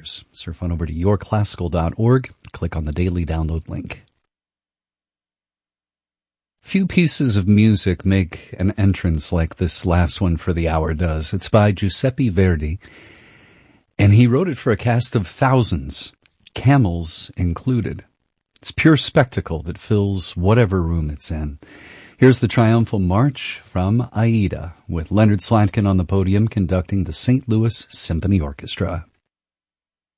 years. Surf on over to yourclassical.org. Click on the daily download link. Few pieces of music make an entrance like this last one for the hour does. It's by Giuseppe Verdi, and he wrote it for a cast of thousands, camels included. It's pure spectacle that fills whatever room it's in. Here's the triumphal march from Aida, with Leonard Slatkin on the podium conducting the St. Louis Symphony Orchestra.